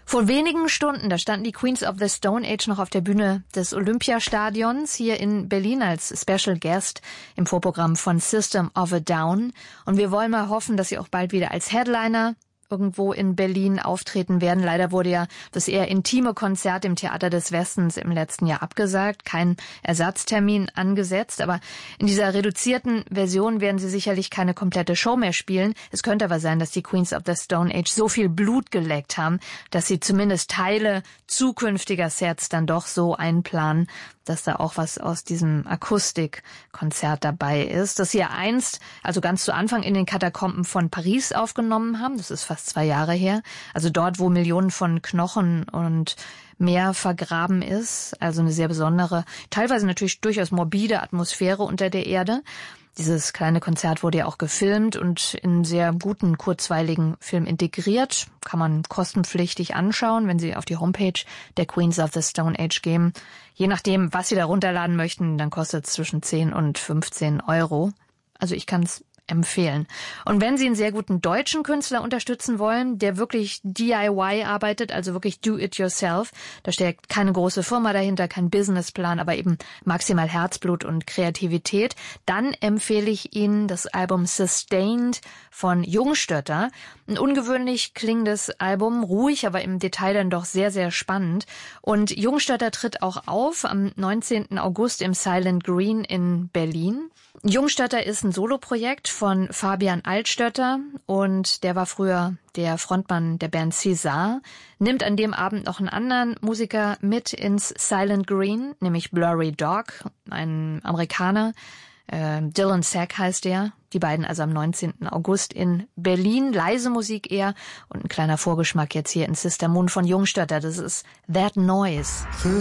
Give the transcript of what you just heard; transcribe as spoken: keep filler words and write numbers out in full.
Vor wenigen Stunden, da standen die Queens of the Stone Age noch auf der Bühne des Olympiastadions hier in Berlin als Special Guest im Vorprogramm von System of a Down. Und wir wollen mal hoffen, dass sie auch bald wieder als Headliner irgendwo in Berlin auftreten werden. Leider wurde ja das eher intime Konzert im Theater des Westens im letzten Jahr abgesagt, kein Ersatztermin angesetzt. Aber in dieser reduzierten Version werden sie sicherlich keine komplette Show mehr spielen. Es könnte aber sein, dass die Queens of the Stone Age so viel Blut geleckt haben, dass sie zumindest Teile zukünftiger Sets dann doch so einplanen, dass da auch was aus diesem Akustikkonzert dabei ist, das sie ja einst, also ganz zu Anfang in den Katakomben von Paris aufgenommen haben. Das ist fast zwei Jahre her. Also dort, wo Millionen von Knochen und mehr vergraben ist. Also eine sehr besondere, teilweise natürlich durchaus morbide Atmosphäre unter der Erde. Dieses kleine Konzert wurde ja auch gefilmt und in einen sehr guten, kurzweiligen Film integriert. Kann man kostenpflichtig anschauen, wenn Sie auf die Homepage der Queens of the Stone Age gehen. Je nachdem, was Sie da runterladen möchten, dann kostet es zwischen zehn und fünfzehn Euro. Also ich kann es empfehlen. Und wenn Sie einen sehr guten deutschen Künstler unterstützen wollen, der wirklich D I Y arbeitet, also wirklich do it yourself, da steckt keine große Firma dahinter, kein Businessplan, aber eben maximal Herzblut und Kreativität, dann empfehle ich Ihnen das Album Sustained von Jungstötter. Ein ungewöhnlich klingendes Album, ruhig, aber im Detail dann doch sehr, sehr spannend. Und Jungstötter tritt auch auf am neunzehnten August im Silent Green in Berlin. Jungstötter ist ein Soloprojekt von Fabian Altstötter und der war früher der Frontmann der Band César, nimmt an dem Abend noch einen anderen Musiker mit ins Silent Green, nämlich Blurry Dog, ein Amerikaner, äh, Dylan Sack heißt der. Die beiden also am neunzehnten August in Berlin, leise Musik eher und ein kleiner Vorgeschmack jetzt hier in Sister Moon von Jungstötter, das ist That Noise.